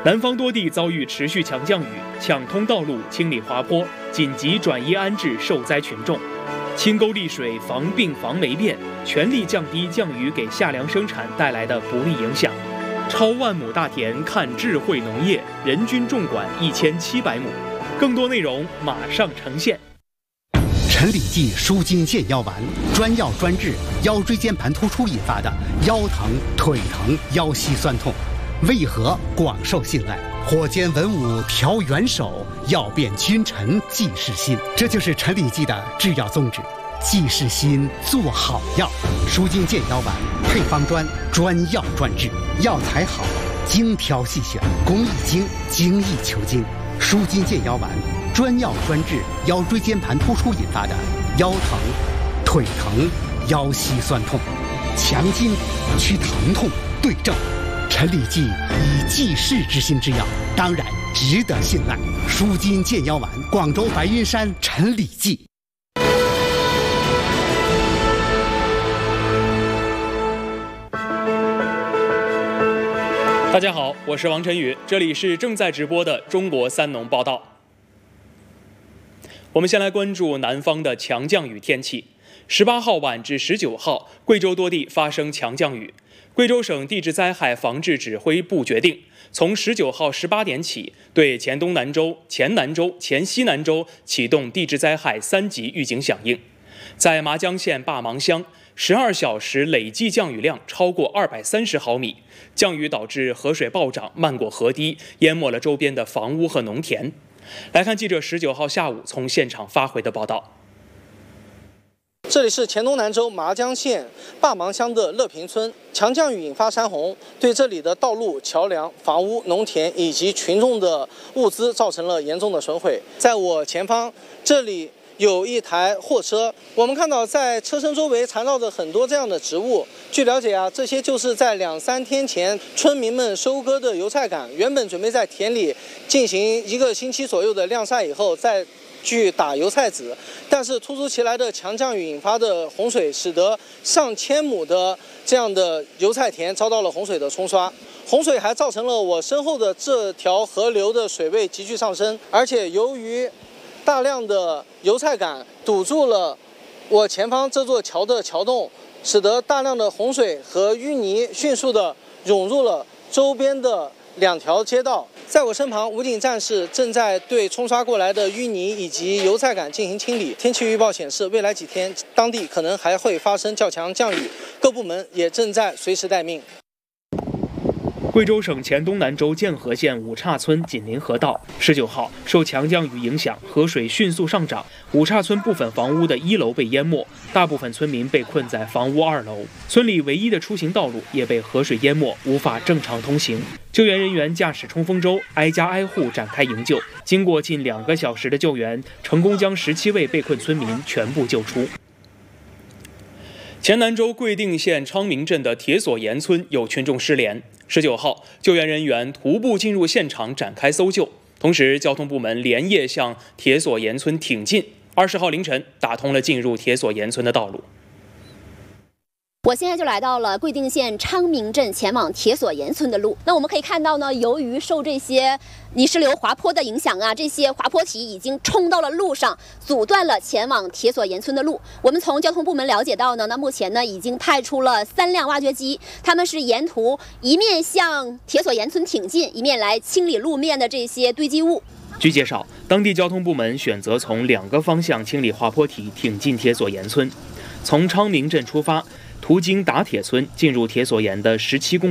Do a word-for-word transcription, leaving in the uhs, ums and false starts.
南方多地遭遇持续强降雨，抢通道路、清理滑坡，紧急转移安置受灾群众。清沟利水，防病防霉变，全力降低降雨给夏粮生产带来的不利影响。超万亩大田看智慧农业，人均种管一千七百亩。更多内容马上呈现。 陈李济舒筋健腰丸，专药专治腰椎间盘突出引发的腰疼、腿疼、腰膝酸痛。为何广受信赖？火尖文武调元首，要变君臣济世心。这就是陈李济的制药宗旨：济世心，做好药。舒筋健腰丸配方专，专药专治，药材好，精挑细选，工艺精，精益求精。舒筋健腰丸专药专治腰椎间盘突出引发的腰疼、腿疼、腰膝酸痛，强筋去疼痛，对症。陈李济以济世之心之药，当然值得信赖。舒筋健腰丸，广州白云山陈李济。 大家好，我是王晨宇，这里是正在直播的中国三农报道。我们先来关注南方的强降雨天气。十八号晚至十九号，贵州多地发生强降雨。贵州省地质灾害防治指挥部决定，从十九号十八点起，对黔东南州、黔南州、黔西南州启动地质灾害三级预警响应。在麻江县坝芒乡，十二小时累计降雨量超过二百三十毫米，降雨导致河水暴涨，漫过河堤，淹没了周边的房屋和农田。来看记者十九号下午从现场发回的报道。 这里是黔东南州麻江县坝芒乡的乐平村，强降雨引发山洪，对这里的道路、桥梁、房屋、农田以及群众的物资造成了严重的损毁。在我前方，这里有一台货车，我们看到在车身周围缠绕着很多这样的植物。据了解啊，这些就是在两三天前村民们收割的油菜杆，原本准备在田里进行一个星期左右的晾晒以后再去打油菜籽，但是突如其来的强降雨引发的洪水，使得上千亩的这样的油菜田遭到了洪水的冲刷。洪水还造成了我身后的这条河流的水位急剧上升，而且由于大量的油菜杆堵住了我前方这座桥的桥洞，使得大量的洪水和淤泥迅速的涌入了周边的两条街道。在我身旁，武警战士正在对冲刷过来的淤泥以及油菜杆进行清理。天气预报显示，未来几天当地可能还会发生较强降雨，各部门也正在随时待命。 贵州省黔东南州建河县五岔村紧邻河道，十九号受强降雨影响，河水迅速上涨，五岔村部分房屋的一楼被淹没，大部分村民被困在房屋二楼，村里唯一的出行道路也被河水淹没，无法正常通行。救援人员驾驶冲锋舟，挨家挨户展开营救，经过近两个小时的救援，成功将十七位被困村民全部救出。黔南州贵定县昌明镇的铁索岩村有群众失联。十九号，救援人员徒步进入现场展开搜救，同时交通部门连夜向铁索岩村挺进。二十号凌晨，打通了进入铁索岩村的道路。 我现在就来到了贵定县昌明镇前往铁索岩村的路。那我们可以看到呢，由于受这些泥石流滑坡的影响啊，这些滑坡体已经冲到了路上，阻断了前往铁索岩村的路。我们从交通部门了解到呢，那目前呢已经派出了三辆挖掘机，他们是沿途一面向铁索岩村挺进，一面来清理路面的这些堆积物。 据介绍，当地交通部门选择从两个方向清理滑坡体，挺进铁索岩村。从昌明镇出发，途经打铁村，进入铁索岩的十七公里。